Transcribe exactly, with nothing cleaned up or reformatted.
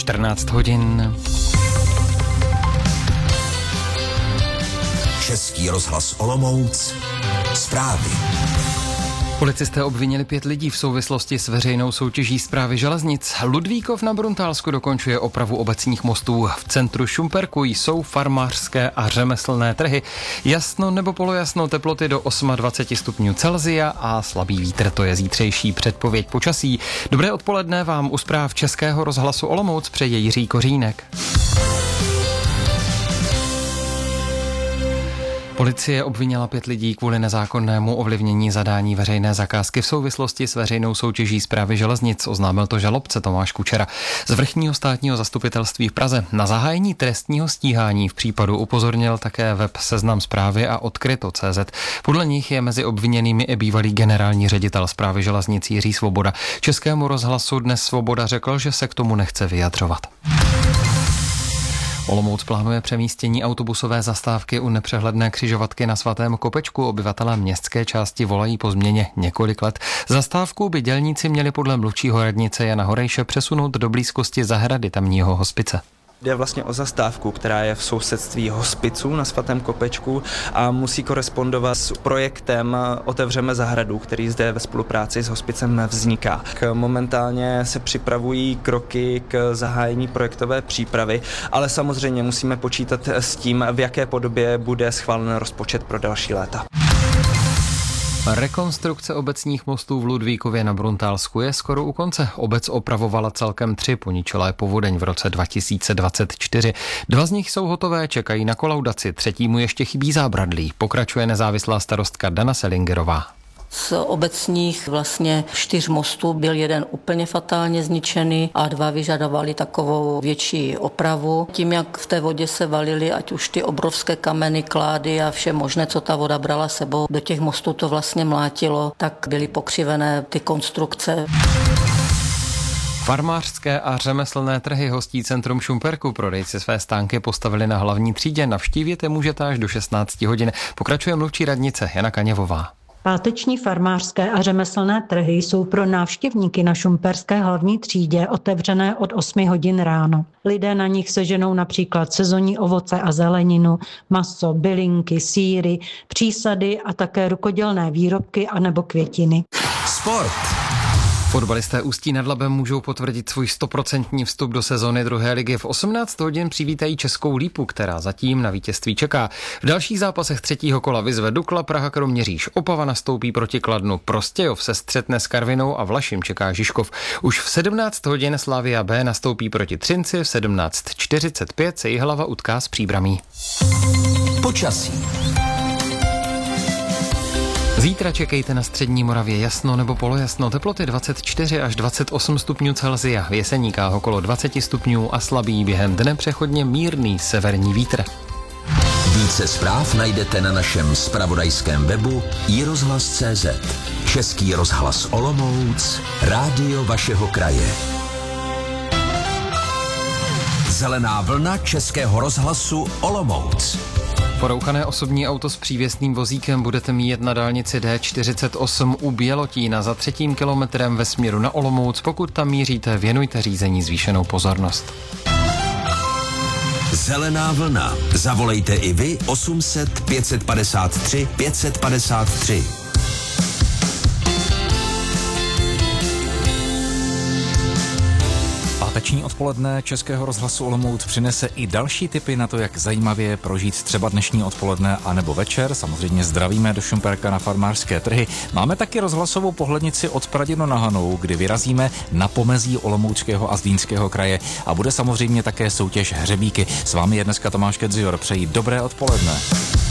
čtrnáct hodin. Český rozhlas Olomouc. Zprávy. Policisté obvinili pět lidí v souvislosti s veřejnou soutěží Správy železnic. Ludvíkov na Bruntálsku dokončuje opravu obecních mostů. V centru Šumperku jsou farmářské a řemeslné trhy. Jasno nebo polojasno, teploty do dvacet osm stupňů Celsia a slabý vítr, to je zítřejší předpověď počasí. Dobré odpoledne vám u zpráv Českého rozhlasu Olomouc přeje Jiří Kořínek. Policie obvinila pět lidí kvůli nezákonnému ovlivnění zadání veřejné zakázky v souvislosti s veřejnou soutěží Správy železnic, oznámil to žalobce Tomáš Kučera z Vrchního státního zastupitelství v Praze. Na zahájení trestního stíhání v případu upozornil také web Seznam Zprávy a Odkryto tečka cé zet. Podle nich je mezi obviněnými i bývalý generální ředitel Správy železnic Jiří Svoboda. Českému rozhlasu dnes Svoboda řekl, že se k tomu nechce vyjadřovat. Olomouc plánuje přemístění autobusové zastávky u nepřehledné křižovatky na Svatém Kopečku. Obyvatelé městské části volají po změně několik let. Zastávku by dělníci měli podle mluvčího radnice Jana Horejše přesunout do blízkosti zahrady tamního hospice. Jde vlastně o zastávku, která je v sousedství hospiců na Svatém Kopečku a musí korespondovat s projektem Otevřeme zahradu, který zde ve spolupráci s hospicem vzniká. Momentálně se připravují kroky k zahájení projektové přípravy, ale samozřejmě musíme počítat s tím, v jaké podobě bude schválen rozpočet pro další léta. Rekonstrukce obecních mostů v Ludvíkově na Bruntálsku je skoro u konce. Obec opravovala celkem tři, poničila je povodeň v roce dva tisíce dvacet čtyři. Dva z nich jsou hotové, čekají na kolaudaci, třetímu ještě chybí zábradlí. Pokračuje nezávislá starostka Dana Selingerová. Z obecních vlastně čtyř mostů byl jeden úplně fatálně zničený a dva vyžadovali takovou větší opravu. Tím, jak v té vodě se valily, ať už ty obrovské kameny, klády a vše možné, co ta voda brala sebou, do těch mostů to vlastně mlátilo, tak byly pokřivené ty konstrukce. Farmářské a řemeslné trhy hostí centrum Šumperku. Prodejci své stánky postavili na hlavní třídě. Navštívit je můžete až do šestnáct hodin. Pokračuje mluvčí radnice Jana Kaněvová. Páteční farmářské a řemeslné trhy jsou pro návštěvníky na šumperské hlavní třídě otevřené od osmi hodin ráno. Lidé na nich seženou například sezonní ovoce a zeleninu, maso, bylinky, sýry, přísady a také rukodělné výrobky anebo květiny. Sport. Fotbalisté Ústí nad Labem můžou potvrdit svůj stoprocentní vstup do sezony druhé ligy. V osmnáct hodin přivítají Českou Lípu, která zatím na vítězství čeká. V dalších zápasech třetího kola vyzve Dukla, Praha, Kroměříž, Opava nastoupí proti Kladnu, Prostějov se střetne s Karvinou a Vlašim čeká Žižkov. Už v sedmnáct hodin Slavia B nastoupí proti Třinci, v sedmnáct čtyřicet pět se Jihlava utká s Příbramí. Počasí. Zítra čekejte na střední Moravě jasno nebo polojasno, teploty dvacet čtyři až dvacet osm stupňů Celsia, v Jeseníkách okolo dvacet stupňů a slabý během dne přechodně mírný severní vítr. Více zpráv najdete na našem zpravodajském webu i rozhlas tečka cé zet. Český rozhlas Olomouc, rádio vašeho kraje. Zelená vlna Českého rozhlasu Olomouc. Porouchané osobní auto s přívěsným vozíkem budete mít na dálnici D čtyřicet osm u Bělotína za třetím kilometrem ve směru na Olomouc. Pokud tam míříte, věnujte řízení zvýšenou pozornost. Zelená vlna. Zavolejte i vy osm set pět set padesát tři pět set padesát tři. Páteční odpoledne Českého rozhlasu Olomouc přinese i další tipy na to, jak zajímavě prožít třeba dnešní odpoledne anebo večer. Samozřejmě zdravíme do Šumperka na farmářské trhy. Máme taky rozhlasovou pohlednici od Pradino na Hanou, kdy vyrazíme na pomezí Olomouckého a Zlínského kraje a bude samozřejmě také soutěž hřebíky. S vámi je dneska Tomáš Kedzior. Přeji dobré odpoledne.